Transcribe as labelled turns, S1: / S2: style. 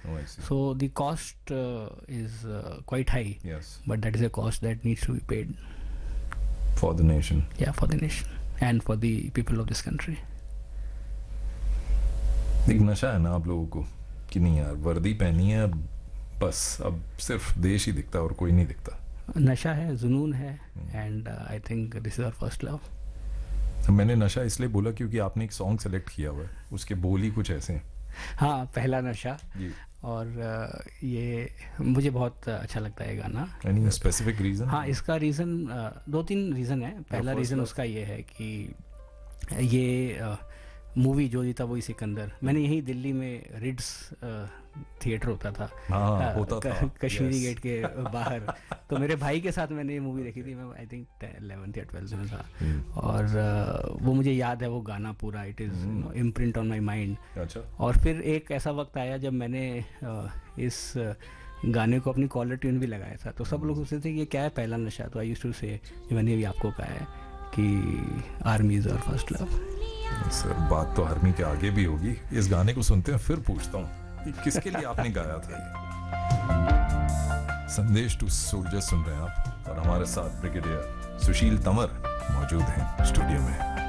S1: Oh, I see.
S2: So the cost is quite high.
S1: Yes.
S2: But that is a cost that needs to be paid.
S1: For the nation.
S2: Yeah, for the nation and for the people of this country.
S1: एक नशा है ना आप लोगों को कि नहीं यार, वर्दी पहनी है, बस अब सिर्फ देश ही दिखता है और कोई नहीं दिखता.
S2: नशा है, जुनून है, and I think this is our first love.
S1: मैंने नशा इसलिए बोला क्योंकि आपने एक सॉन्ग सेलेक्ट किया हुआ है, उसके बोल ही कुछ ऐसे हैं.
S2: हाँ, पहला नशा.
S1: जी.
S2: और ये मुझे बहुत अच्छा लगता है गाना.
S1: Any specific reason?
S2: हाँ, इसका रीज़न 2-3 रीज़न है. पहला रीज़न उसका ये है कि ये मूवी जो जीता वही सिकंदर, मैंने यही दिल्ली में रिड्स थिएटर होता था.
S1: हाँ, होता था
S2: कश्मीरी गेट के बाहर. तो मेरे भाई के साथ मैंने ये मूवी देखी थी. मैं आई थिंक 11th या 12th में था. और वो मुझे याद है वो गाना पूरा. It is imprint on my mind.
S1: अच्छा. और
S2: फिर एक ऐसा वक्त आया जब मैंने इस गाने को अपनी कॉलर ट्यून भी लगाया था. तो सब लोग पूछते थे कि ये क्या है पहला नशा. तो आई यूज्ड टू से, मैंने भी आपको कहा है कि army is our first love.
S1: Sir, बात तो आर्मी के आगे भी होगी. इस गाने को सुनते हैं, फिर पूछता हूँ कि किसके लिए आपने गाया था. संदेश टू सोल्जर्स सुन रहे हैं आप, और हमारे साथ ब्रिगेडियर सुशील तंवर मौजूद हैं स्टूडियो में.